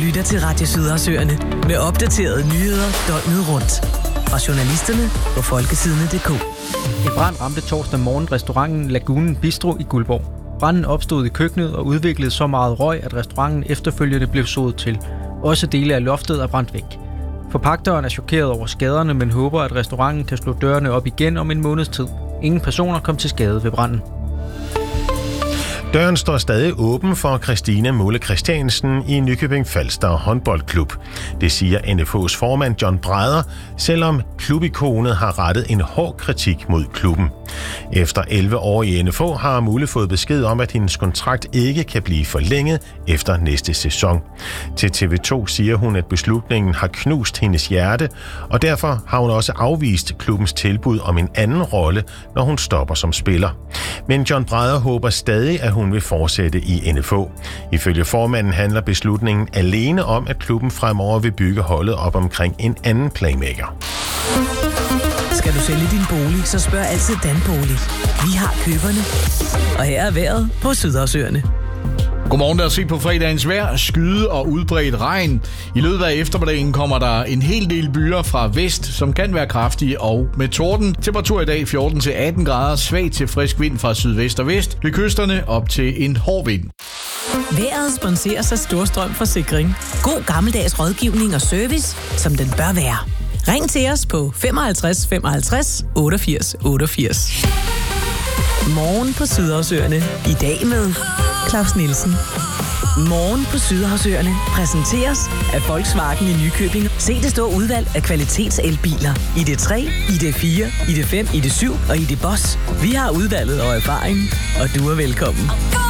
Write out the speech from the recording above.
lytter til Radio Sydhavsøerne med opdaterede nyheder døgnet rundt. Fra journalisterne på folkesidene.dk. En brand ramte torsdag morgen restauranten Lagunen Bistro i Guldborg. Branden opstod i køkkenet og udviklede så meget røg, at restauranten efterfølgende blev sået til. Også dele af loftet er brændt væk. Forpagteren er chokeret over skaderne, men håber, at restauranten kan slå dørene op igen om en måneds tid. Ingen personer kom til skade ved branden. Døren står stadig åben for Christina Mulle Christiansen i Nykøbing Falster håndboldklub. Det siger NFH's formand John Brædder, selvom klubikonet har rettet en hård kritik mod klubben. Efter 11 år i NFH har Mulle fået besked om, at hendes kontrakt ikke kan blive forlænget efter næste sæson. Til TV2 siger hun, at beslutningen har knust hendes hjerte, og derfor har hun også afvist klubbens tilbud om en anden rolle, når hun stopper som spiller. Men John Brædder håber stadig, at hun vil fortsætte i NFH. Ifølge formanden handler beslutningen alene om, at klubben fremover vil bygge holdet op omkring en anden playmaker. Skal du sælge din bolig, så spørg altid Danbolig. Vi har køberne. Og her er vejret på Sydhavsøerne. Godmorgen, der er set på fredagens vejr. Skyde og udbredt regn. I løbet af eftermiddagen kommer der en hel del byer fra vest, som kan være kraftige og med torden. Temperatur i dag 14-18 grader, svag til frisk vind fra sydvest og vest. Ved kysterne op til en hård vind. Vejret sponseres af Storstrøm Forsikring. God gammeldags rådgivning og service, som den bør være. Ring til os på 55 55 88 88. Morgen på Sydhavsøerne. I dag med Claus Nielsen. Morgen på Sydhavsøerne præsenteres af Volkswagen i Nykøbing. Se det store udvalg af kvalitetselbiler. ID3, ID4, ID5, ID7 og ID Boss. Vi har udvalget og erfaring, og du er velkommen.